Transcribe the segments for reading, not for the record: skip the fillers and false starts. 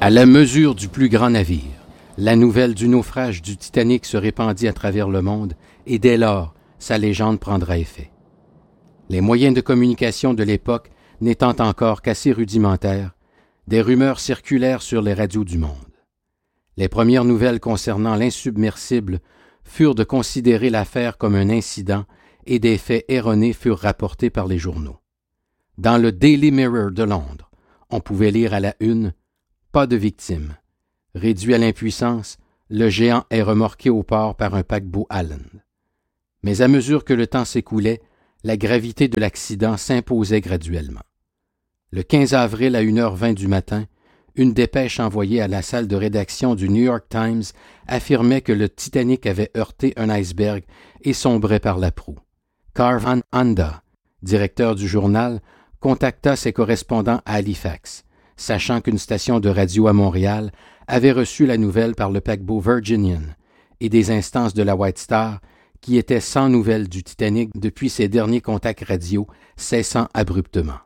À la mesure du plus grand navire, la nouvelle du naufrage du Titanic se répandit à travers le monde et dès lors, sa légende prendra effet. Les moyens de communication de l'époque n'étant encore qu'assez rudimentaires, des rumeurs circulèrent sur les radios du monde. Les premières nouvelles concernant l'insubmersible furent de considérer l'affaire comme un incident et des faits erronés furent rapportés par les journaux. Dans le Daily Mirror de Londres, on pouvait lire à la une « Pas de victimes. Réduit à l'impuissance, le géant est remorqué au port par un paquebot Allen. » Mais à mesure que le temps s'écoulait, la gravité de l'accident s'imposait graduellement. Le 15 avril à 1h20 du matin, une dépêche envoyée à la salle de rédaction du New York Times affirmait que le Titanic avait heurté un iceberg et sombrait par la proue. Carl Anda, directeur du journal, contacta ses correspondants à Halifax, sachant qu'une station de radio à Montréal avait reçu la nouvelle par le paquebot Virginian et des instances de la White Star qui étaient sans nouvelles du Titanic depuis ses derniers contacts radio cessant abruptement.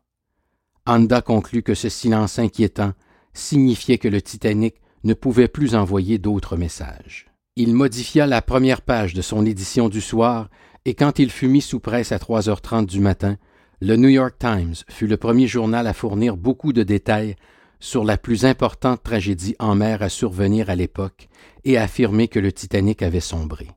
Anda conclut que ce silence inquiétant signifiait que le Titanic ne pouvait plus envoyer d'autres messages. Il modifia la première page de son édition du soir et quand il fut mis sous presse à 3h30 du matin, le New York Times fut le premier journal à fournir beaucoup de détails sur la plus importante tragédie en mer à survenir à l'époque et à affirmer que le Titanic avait sombré.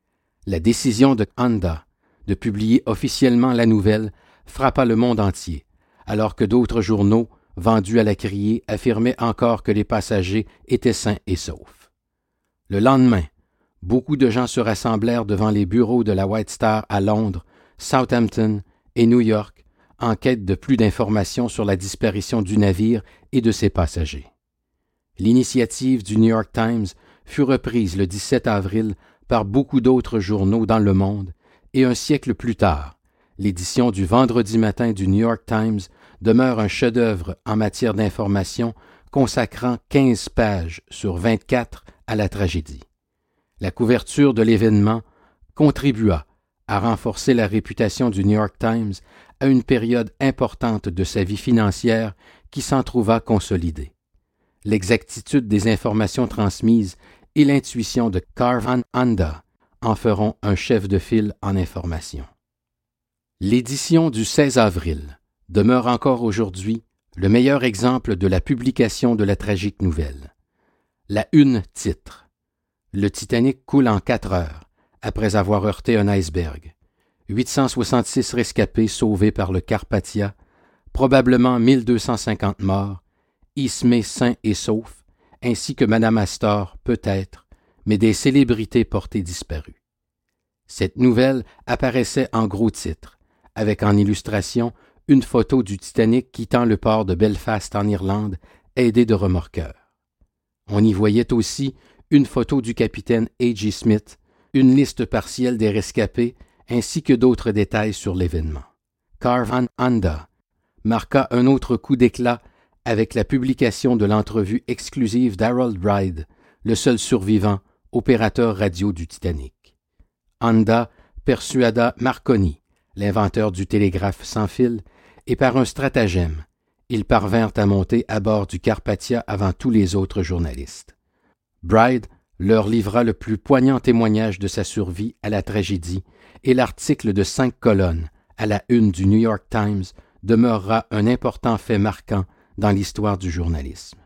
La décision de Anda de publier officiellement la nouvelle frappa le monde entier, alors que d'autres journaux, vendus à la criée, affirmaient encore que les passagers étaient sains et saufs. Le lendemain, beaucoup de gens se rassemblèrent devant les bureaux de la White Star à Londres, Southampton et New York, en quête de plus d'informations sur la disparition du navire et de ses passagers. L'initiative du New York Times fut reprise le 17 avril par beaucoup d'autres journaux dans le monde, et un siècle plus tard, l'édition du vendredi matin du New York Times demeure un chef-d'œuvre en matière d'information consacrant 15 pages sur 24 à la tragédie. La couverture de l'événement contribua à renforcer la réputation du New York Times à une période importante de sa vie financière qui s'en trouva consolidée. L'exactitude des informations transmises et l'intuition de Carl Anda en feront un chef de file en information. L'édition du 16 avril demeure encore aujourd'hui le meilleur exemple de la publication de la tragique nouvelle. La une titre « Le Titanic coule en 4 heures après avoir heurté un iceberg. 866 rescapés sauvés par le Carpathia, probablement 1250 morts, Ismay sain et sauf, ainsi que Madame Astor, peut-être, mais des célébrités portées disparues. » Cette nouvelle apparaissait en gros titre, avec en illustration une photo du Titanic quittant le port de Belfast en Irlande, aidé de remorqueurs. On y voyait aussi une photo du capitaine A.G. Smith, une liste partielle des rescapés, ainsi que d'autres détails sur l'événement. Carl Anda marqua un autre coup d'éclat avec la publication de l'entrevue exclusive d'Harold Bride, le seul survivant, opérateur radio du Titanic. Anda persuada Marconi, l'inventeur du télégraphe sans fil, et par un stratagème, ils parvinrent à monter à bord du Carpathia avant tous les autres journalistes. Bride leur livra le plus poignant témoignage de sa survie à la tragédie et l'article de 5 colonnes à la une du New York Times demeurera un important fait marquant dans l'histoire du journalisme.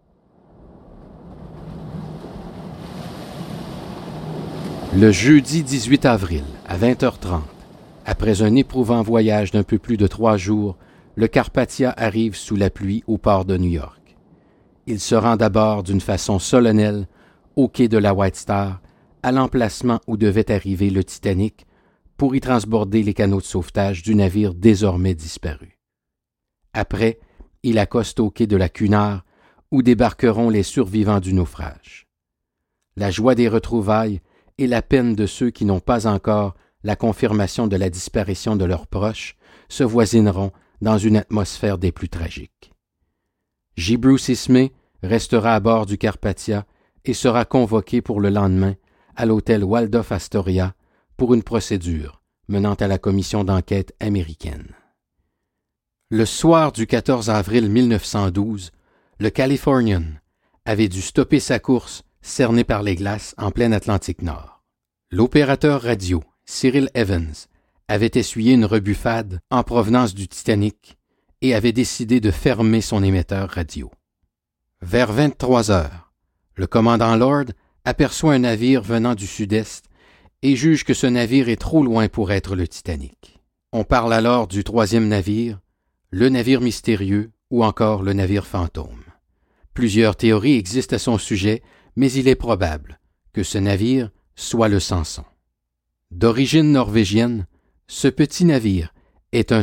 Le jeudi 18 avril, à 20h30, après un éprouvant voyage d'un peu plus de 3 jours, le Carpathia arrive sous la pluie au port de New York. Il se rend d'abord d'une façon solennelle au quai de la White Star, à l'emplacement où devait arriver le Titanic, pour y transborder les canots de sauvetage du navire désormais disparu. Après, il accoste au quai de la Cunard, où débarqueront les survivants du naufrage. La joie des retrouvailles et la peine de ceux qui n'ont pas encore la confirmation de la disparition de leurs proches se voisineront dans une atmosphère des plus tragiques. J. Bruce Ismay restera à bord du Carpathia et sera convoqué pour le lendemain à l'hôtel Waldorf Astoria pour une procédure menant à la commission d'enquête américaine. Le soir du 14 avril 1912, le Californian, avait dû stopper sa course, cerné par les glaces en plein Atlantique Nord. L'opérateur radio, Cyril Evans, avait essuyé une rebuffade en provenance du Titanic et avait décidé de fermer son émetteur radio. Vers 23 heures, le commandant Lord aperçoit un navire venant du sud-est et juge que ce navire est trop loin pour être le Titanic. On parle alors du troisième navire, le navire mystérieux ou encore le navire fantôme. Plusieurs théories existent à son sujet, mais il est probable que ce navire soit le Samson. D'origine norvégienne, ce petit navire est un